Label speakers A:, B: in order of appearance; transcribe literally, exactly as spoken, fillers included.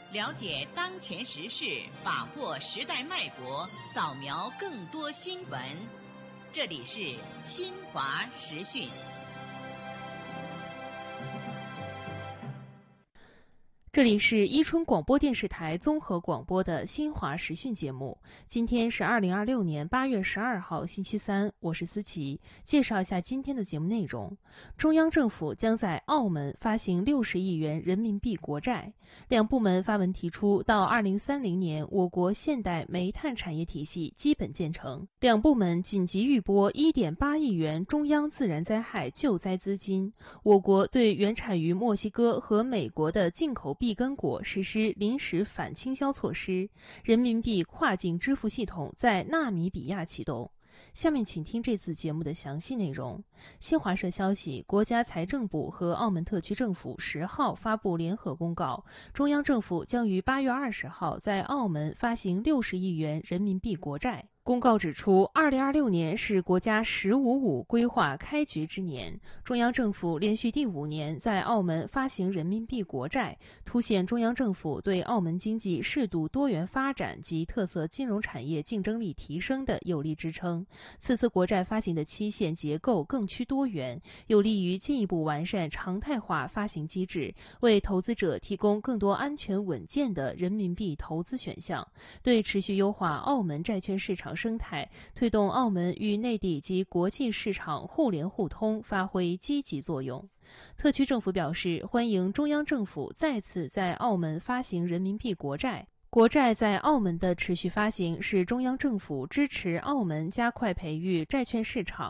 A: 了解当前时事，把握时代脉搏，扫描更多新闻。这里是新华时讯。
B: 这里是伊春广播电视台综合广播的新华时讯节目。今天是二零二六年八月十二号星期三，我是思琪，介绍一下今天的节目内容。中央政府将在澳门发行六十亿元人民币国债。两部门发文提出，到二零三零年我国现代煤炭产业体系基本建成。两部门紧急预拨 一点八亿元中央自然灾害救灾资金。我国对原产于墨西哥和美国的进口碧根果实施临时反倾销措施，人民币跨境支付系统在纳米比亚启动。下面请听这次节目的详细内容。新华社消息，国家财政部和澳门特区政府十号发布联合公告，中央政府将于八月二十号在澳门发行六十亿元人民币国债。公告指出，二零二六年是国家“十五五”规划开局之年，中央政府连续第五年在澳门发行人民币国债，凸显中央政府对澳门经济适度多元发展及特色金融产业竞争力提升的有力支撑。此次国债发行的期限结构更趋多元，有利于进一步完善常态化发行机制，为投资者提供更多安全稳健的人民币投资选项，对持续优化澳门债券市场生态，推动澳门与内地及国际市场互联互通发挥积极作用。特区政府表示，欢迎中央政府再次在澳门发行人民币国债。国债在澳门的持续发行是中央政府支持澳门加快培育债券市场